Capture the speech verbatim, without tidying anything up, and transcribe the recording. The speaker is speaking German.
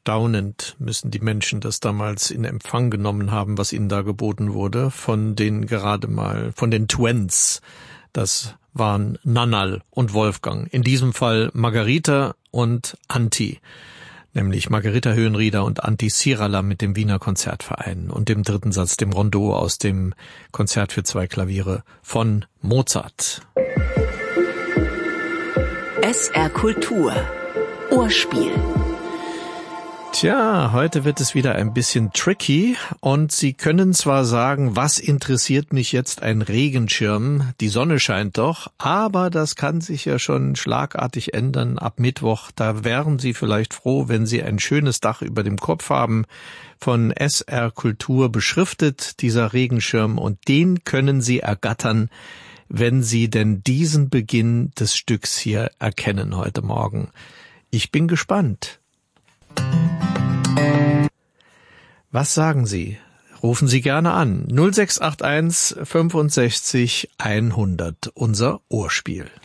Staunend müssen die Menschen das damals in Empfang genommen haben, was ihnen da geboten wurde, von den gerade mal, von den Twents. Das waren Nannal und Wolfgang. In diesem Fall Margarita und Antti. Nämlich Margarita Höhenrieder und Antti Sirala mit dem Wiener Konzertverein und dem dritten Satz, dem Rondeau aus dem Konzert für zwei Klaviere von Mozart. S R Kultur. Ohrspiel. Tja, heute wird es wieder ein bisschen tricky und Sie können zwar sagen, was interessiert mich jetzt ein Regenschirm? Die Sonne scheint doch, aber das kann sich ja schon schlagartig ändern ab Mittwoch. Da wären Sie vielleicht froh, wenn Sie ein schönes Dach über dem Kopf haben, von S R Kultur beschriftet, dieser Regenschirm, und den können Sie ergattern, wenn Sie denn diesen Beginn des Stücks hier erkennen heute Morgen. Ich bin gespannt. Was sagen Sie? Rufen Sie gerne an. null sechs acht eins fünfundsechzig hundert, unser Ohrspiel.